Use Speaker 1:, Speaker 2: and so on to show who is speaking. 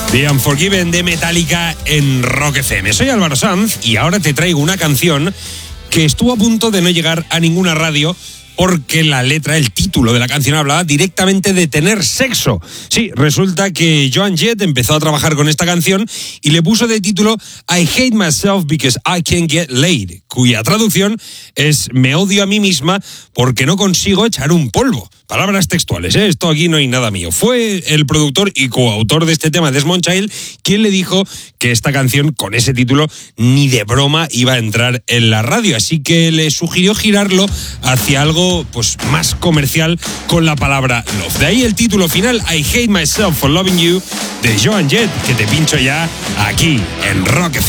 Speaker 1: The Unforgiven de Metallica en Rock FM. Soy Álvaro Sanz y ahora te traigo una canción que estuvo a punto de no llegar a ninguna radio porque la letra, el título de la canción hablaba directamente de tener sexo. Sí, resulta que Joan Jett empezó a trabajar con esta canción y le puso de título I Hate Myself Because I Can't Get Laid, cuya traducción es me odio a mí misma porque no consigo echar un polvo. Palabras textuales, ¿eh? Esto aquí no hay nada mío. Fue el productor y coautor de este tema, Desmond Child, quien le dijo que esta canción con ese título ni de broma iba a entrar en la radio, así que le sugirió girarlo hacia algo pues más comercial con la palabra love. De ahí el título final, I Hate Myself for Loving You, de Joan Jett, que te pincho ya aquí en Rock FM.